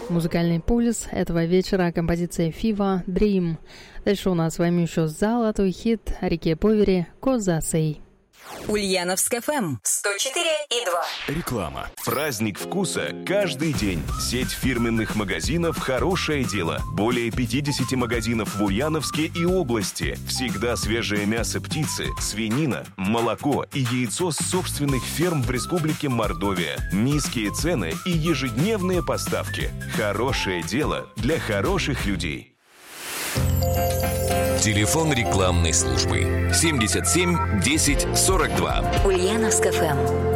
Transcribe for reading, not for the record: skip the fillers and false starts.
Музыкальный пульс этого вечера — композиция Fever Dream. Дальше у нас с вами еще золотой хит о реке Повери «Козасей». Ульяновск ФМ 104,2. Реклама. Праздник вкуса каждый день. Сеть фирменных магазинов «Хорошее дело». Более 50 магазинов в Ульяновске и области. Всегда свежее мясо птицы, свинина, молоко и яйцо с собственных ферм в Республике Мордовия. Низкие цены и ежедневные поставки. «Хорошее дело» для хороших людей. Телефон рекламной службы 77 10 42. Ульяновск ФМ.